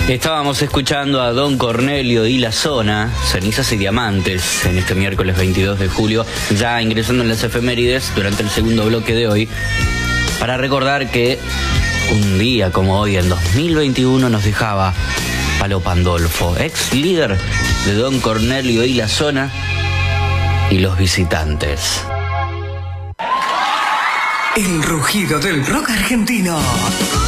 Estábamos escuchando a Don Cornelio y La Zona, Cenizas y Diamantes, en este miércoles 22 de julio, ya ingresando en las efemérides durante el segundo bloque de hoy, para recordar que un día como hoy, en 2021, nos dejaba Palo Pandolfo, ex líder de Don Cornelio y La Zona y Los Visitantes. El rugido del rock argentino.